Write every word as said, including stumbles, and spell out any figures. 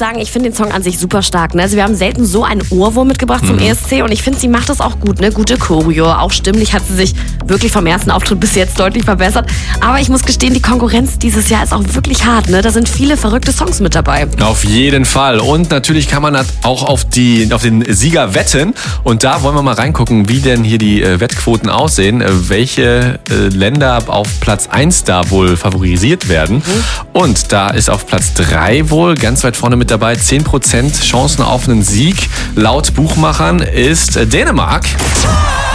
sagen, ich finde den Song an sich super stark. Ne? Also wir haben selten so einen Ohrwurm mitgebracht vom mhm. E S C und ich finde, sie macht das auch gut. Ne? Gute Choreo, auch stimmlich hat sie sich wirklich vom ersten Auftritt bis jetzt deutlich verbessert. Aber ich muss gestehen, die Konkurrenz dieses Jahr ist auch wirklich hart. Ne? Da sind viele verrückte Songs mit dabei. Auf jeden Fall. Und natürlich kann man auch auf, die, auf den Sieger wetten. Und da wollen wir mal reingucken, wie denn hier die äh, Wettquoten aussehen. Äh, welche äh, Länder auf Platz eins da wohl favorisiert werden. Mhm. Und da ist auf Platz drei wohl ganz weit vorne mit dabei. zehn Prozent Chancen auf einen Sieg laut Buchmachern ist äh, Dänemark.